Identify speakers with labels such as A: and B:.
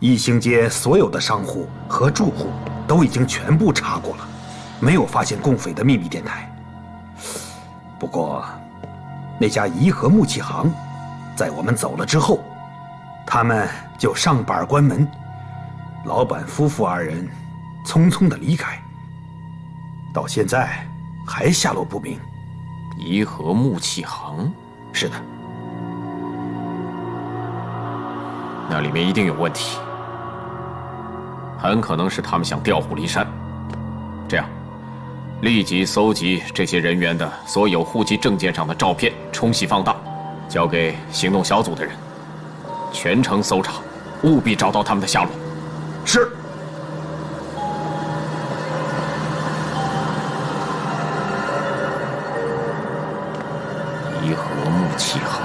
A: 一兴街所有的商户和住户都已经全部查过了，没有发现共匪的秘密电台。不过，那家颐和木器行，在我们走了之后，他们就上板关门，老板夫妇二人匆匆的离开，到现在还下落不明。
B: 颐和木器行？
A: 是的。
B: 那里面一定有问题，很可能是他们想调虎离山。这样，立即搜集这些人员的所有户籍证件上的照片，冲洗放大，交给行动小组的人，全程搜查，务必找到他们的下落。
A: 是。
B: 颐和木器行。